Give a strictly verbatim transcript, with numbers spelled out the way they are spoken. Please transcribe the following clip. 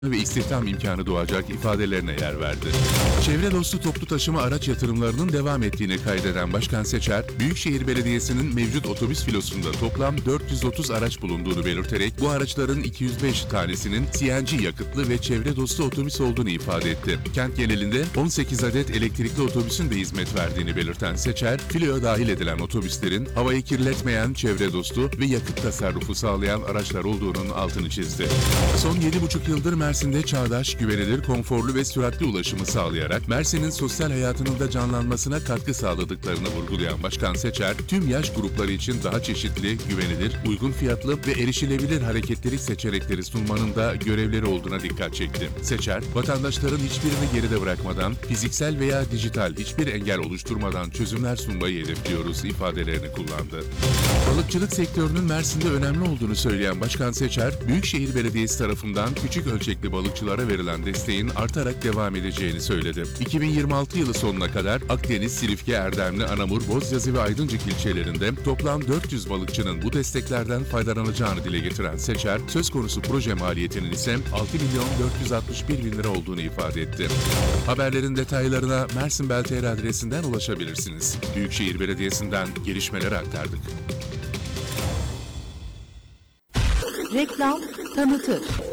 ve istihdam imkanı doğacak ifadelerine yer verdi. Çevre dostu toplu taşıma araç yatırımlarının devam ettiğini kaydeden Başkan Seçer, Büyükşehir Belediyesi'nin mevcut otobüs filosunda toplam dört yüz otuz araç bulunduğunu belirterek bu araçların iki yüz beş tanesinin C N G yakıtlı ve çevre dostu otobüs olduğunu ifade etti. Kent genelinde on sekiz adet elektrikli otobüsün de hizmet verdiğini belirten Seçer, filoya dahil edilen otobüslerin havayı kirletmeyen, çevre dostu ve yakıt tasarrufu sağlayan araçlar olduğunun altını çizdi. Son yedi buçuk yıldır Mersin'de çağdaş, güvenilir, konforlu ve süratli ulaşımı sağlayarak Mersin'in sosyal hayatının da canlanmasına katkı sağladıklarını vurgulayan Başkan Seçer, tüm yaş grupları için daha çeşitli, güvenilir, uygun fiyatlı ve erişilebilir hareketlilik seçenekleri sunmanın da görevleri olduğuna dikkat çekti. Seçer, vatandaşların hiçbirini geride bırakmadan, fiziksel veya dijital hiçbir engel oluşturmadan çözümler sunmayı hedefliyoruz ifadelerini kullandı. Balıkçılık sektörünün Mersin'de önemli olduğunu söyleyen Başkan Seçer, Büyükşehir Belediyesi tarafından küçük ölçekli balıkçılara verilen desteğin artarak devam edeceğini söyledi. iki bin yirmi altı yılı sonuna kadar Akdeniz, Silifke, Erdemli, Anamur, Bozyazı ve Aydıncık ilçelerinde toplam dört yüz balıkçının bu desteklerden faydalanacağını dile getiren Seçer, söz konusu proje maliyetinin ise altı milyon dört yüz altmış bir bin lira olduğunu ifade etti. Haberlerin detaylarına Mersin Bel T R adresinden ulaşabilirsiniz. Büyükşehir Belediyesi'nden gelişmeleri aktardık. Reklam tanıtır.